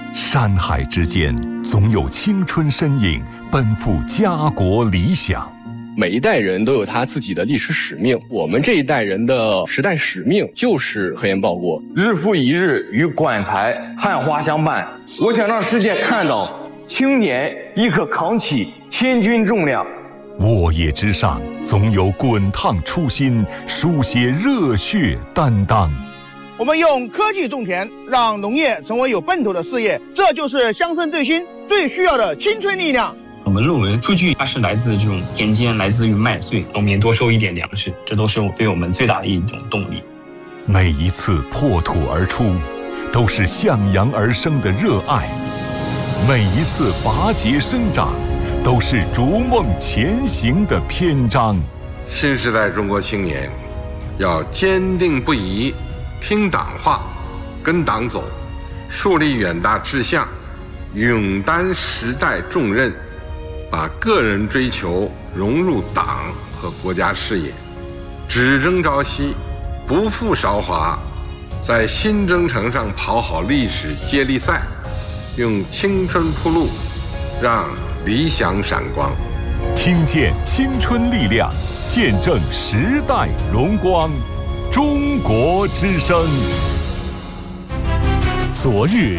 山海之间，总有青春身影奔赴家国理想。 每一代人都有他自己的历史使命，我们这一代人的时代使命就是科研报国。 日复一日与馆台汉花相伴，我想让世界看到青年亦可扛起千钧重量。 沃野之上，总有滚烫初心，书写热血担当。 我们用科技种田，让农业成为有奔头的事业，这就是乡村振兴最需要的青春力量。 我们认为数据它是来自这种田间，来自于麦穗，农民多收一点粮食，这都是对我们最大的一种动力。 每一次破土而出，都是向阳而生的热爱；每一次拔节生长，都是逐梦前行的篇章。 新时代中国青年要坚定不移听党话，跟党走，树立远大志向，勇担时代重任，把个人追求融入党和国家事业，只争朝夕，不负韶华，在新征程上跑好历史接力赛，用青春铺路，让理想闪光。 听见青春力量，见证时代荣光。中国之声，昨日